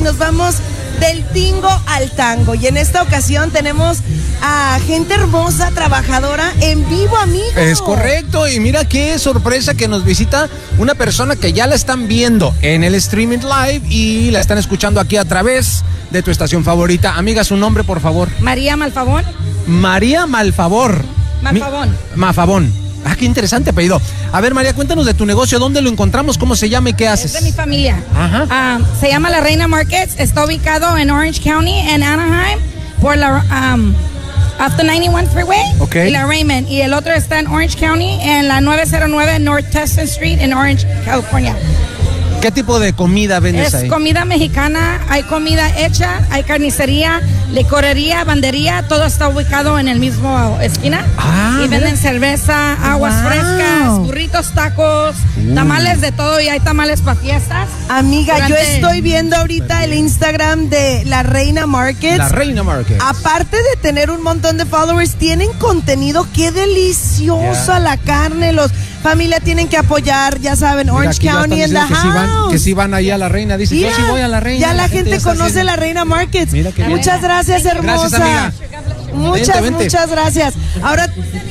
nos vamos del tingo al tango. Y en esta ocasión tenemos a gente hermosa, trabajadora, en vivo, amigo. Es correcto, y mira qué sorpresa que nos visita una persona que ya la están viendo en el streaming live y la están escuchando aquí a través de tu estación favorita. Amiga, su nombre, por favor. María Malfavón. María Malfavor. Malfavón. Mafavón. Ah, qué interesante apellido. A ver, María, cuéntanos de tu negocio, ¿dónde lo encontramos? ¿Cómo se llama y qué haces? Es de mi familia. Ajá. Se llama La Reina Markets, está ubicado en Orange County, en Anaheim, por la after 91 Freeway y la Raymond. Y el otro está en Orange County, en la 909 North Tustin Street, en Orange, California. ¿Qué tipo de comida vendes ahí? Es comida mexicana, hay comida hecha, hay carnicería, licorería, bandería, todo está ubicado en el mismo esquina. Y venden cerveza, aguas frescas, burritos, tacos, tamales de todo, y hay tamales para fiestas. Amiga, yo estoy viendo ahorita el Instagram de La Reina Markets. La Reina Markets. Aparte de tener un montón de followers, tienen contenido, qué deliciosa la carne, familia tienen que apoyar, ya saben, Orange County en la house. Que si van ahí a La Reina, dice, yo sí voy a La Reina. Ya la gente conoce La Reina Markets. Muchas gracias, hermosa. Gracias, amiga. Muchas gracias. Ahora,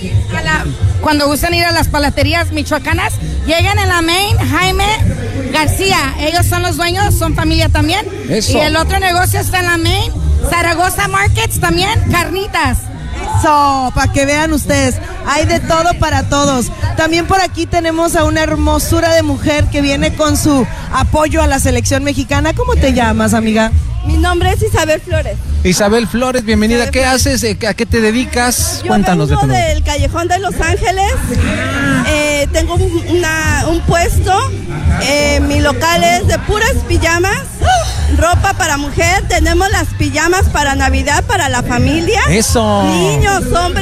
cuando gusten ir a las palaterías michoacanas, lleguen en la Main, Jaime García. Ellos son los dueños, son familia también. Eso. Y el otro negocio está en la Main, Zaragoza Markets también, carnitas. Eso, para que vean ustedes, hay de todo para todos. También por aquí tenemos a una hermosura de mujer que viene con su apoyo a la selección mexicana. ¿Cómo te llamas, amiga? Mi nombre es Isabel Flores. Isabel Flores, bienvenida. ¿Qué haces? ¿A qué te dedicas? Yo Cuéntanos vengo de tu nombre. del Callejón de Los Ángeles. Tengo un puesto. Mi local es de puras pijamas, ropa para mujer. Tenemos las pijamas para Navidad, para la familia. Eso. Niños, hombres.